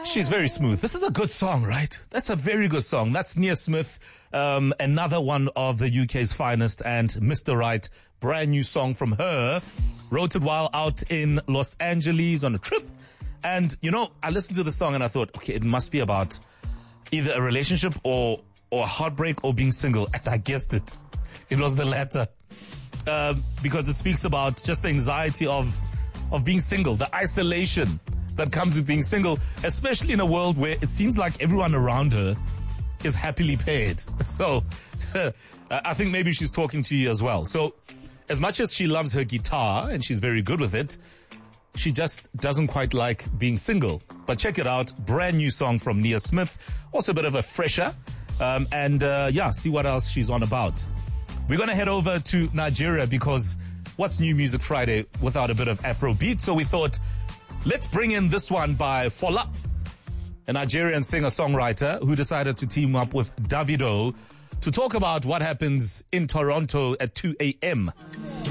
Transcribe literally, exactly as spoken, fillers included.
She's very smooth. This is a good song, right? That's a very good song. That's Nia Smith, um, another one of the U K's finest, and Mister Right, brand new song from her. Wrote it while out in Los Angeles on a trip. And, you know, I listened to the song and I thought, okay, it must be about either a relationship or, or a heartbreak or being single. And I guessed it. It was the latter. Uh, because it speaks about just the anxiety of, of being single, the isolation that comes with being single, especially in a world where it seems like everyone around her is happily paired. So I think maybe she's talking to you as well. So as much as she loves her guitar and she's very good with it, she just doesn't quite like being single. But check it out. Brand new song from Nia Smith. Also a bit of a fresher. Um, and uh, yeah, see what else she's on about. We're going to head over to Nigeria because what's New Music Friday without a bit of Afrobeat? So we thought, let's bring in this one by Fola, a Nigerian singer-songwriter who decided to team up with Davido to talk about what happens in Toronto at two a.m.